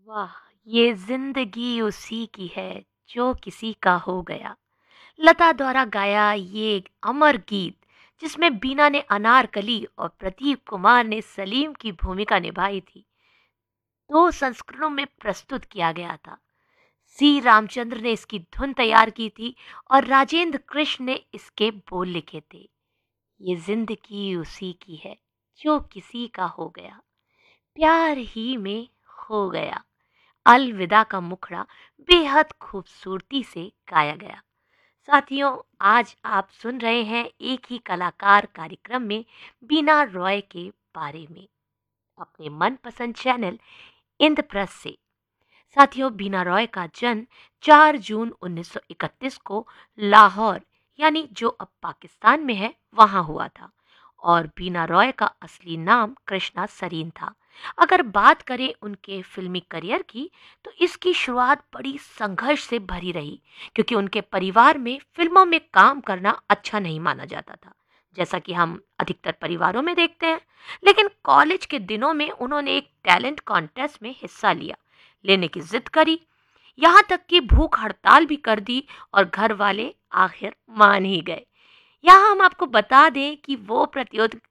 वाह! ये ज़िंदगी उसी की है जो किसी का हो गया। लता द्वारा गाया ये एक अमर गीत जिसमें बीना ने अनारकली और प्रदीप कुमार ने सलीम की भूमिका निभाई थी, दो संस्करणों में प्रस्तुत किया गया था। सी रामचंद्र ने इसकी धुन तैयार की थी और राजेंद्र कृष्ण ने इसके बोल लिखे थे। ये जिंदगी उसी की है जो किसी का हो गया, प्यार ही में खो गया। अलविदा का मुखड़ा बेहद खूबसूरती से गाया गया। साथियों, आज आप सुन रहे हैं एक ही कलाकार कार्यक्रम में बीना रॉय के बारे में अपने मनपसंद चैनल इंद्रप्रस्थ से। साथियों, बीना रॉय का जन्म 4 जून 1931 को लाहौर, यानी जो अब पाकिस्तान में है, वहां हुआ था और बीना रॉय का असली नाम कृष्णा सरीन था। अगर बात करें उनके फिल्मी करियर की, तो इसकी शुरुआत बड़ी संघर्ष से भरी रही, क्योंकि उनके परिवार में फिल्मों में काम करना अच्छा नहीं माना जाता था, जैसा कि हम अधिकतर परिवारों में देखते हैं। लेकिन कॉलेज के दिनों में उन्होंने एक टैलेंट कॉन्टेस्ट में हिस्सा लेने की जिद करी, यहाँ तक कि भूख हड़ताल भी कर दी और घर वाले आखिर मान ही गए। यहाँ हम आपको बता दें कि वो